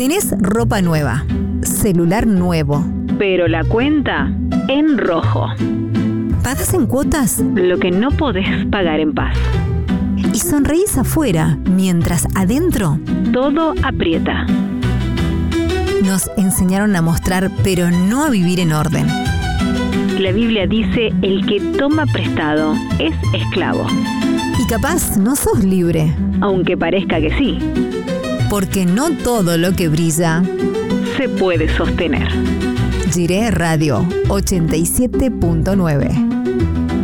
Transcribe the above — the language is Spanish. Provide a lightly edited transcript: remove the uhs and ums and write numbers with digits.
Tenés ropa nueva, celular nuevo, pero la cuenta en rojo. ¿Pagás en cuotas? Lo que no podés pagar en paz. Y sonreís afuera, mientras adentro todo aprieta. Nos enseñaron a mostrar, pero no a vivir en orden. La Biblia dice: el que toma prestado es esclavo. Y capaz no sos libre. Aunque parezca que sí. Porque no todo lo que brilla se puede sostener. Jiré Radio 87.9.